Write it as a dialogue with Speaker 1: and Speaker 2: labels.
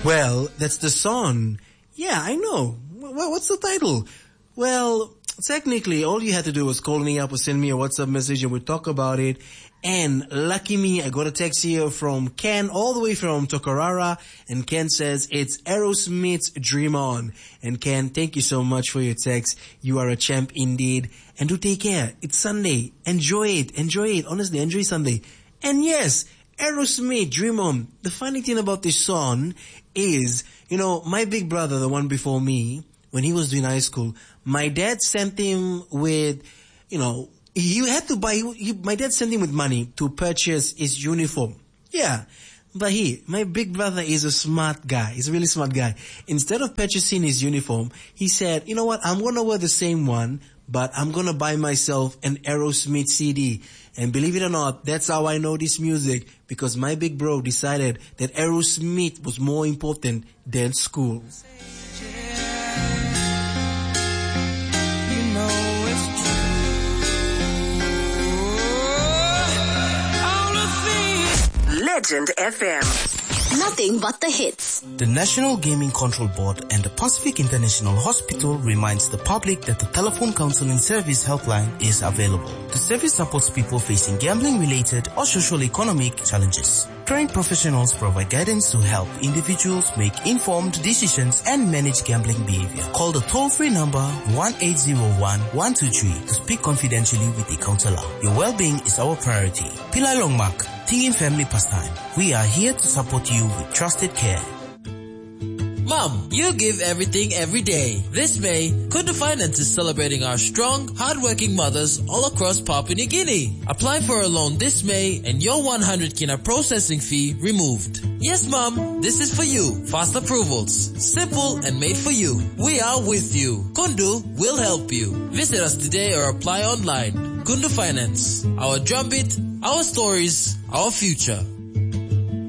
Speaker 1: Well, that's the song. Yeah, I know. What's the title? Well, technically, all you had to do was call me up or send me a WhatsApp message and we'll talk about it. And lucky me, I got a text here from Ken, all the way from Tokarara. And Ken says, it's Aerosmith's Dream On. And Ken, thank you so much for your text. You are a champ indeed. And do take care. It's Sunday. Enjoy it. Enjoy it. Honestly, enjoy Sunday. And yes, Aerosmith, Dream On. The funny thing about this song is, my big brother, the one before me, when he was doing high school, my dad sent him with, he had to buy, my dad sent him with money to purchase his uniform. Yeah. But my big brother is a smart guy. He's a really smart guy. Instead of purchasing his uniform, he said, you know what, I'm going to wear the same one, but I'm going to buy myself an Aerosmith CD. And believe it or not, that's how I know this music, because my big bro decided that Aerosmith was more important than school.
Speaker 2: Legend FM. Nothing but the hits.
Speaker 3: The National Gaming Control Board and the Pacific International Hospital reminds the public that the telephone counseling service helpline is available. The service supports people facing gambling-related or social-economic challenges. Trained professionals provide guidance to help individuals make informed decisions and manage gambling behavior. Call the toll-free number 1-801-123 to speak confidentially with a counselor. Your well-being is our priority. Pillai Longmark, Tingin Family Pastime. We are here to support you with trusted care.
Speaker 4: Mom, you give everything every day. This May, Kundu Finance is celebrating our strong, hardworking mothers all across Papua New Guinea. Apply for a loan this May and your 100 kina processing fee removed. Yes, Mom, this is for you. Fast approvals. Simple and made for you. We are with you. Kundu will help you. Visit us today or apply online. Kundu Finance. Our drumbeat, our stories, our future.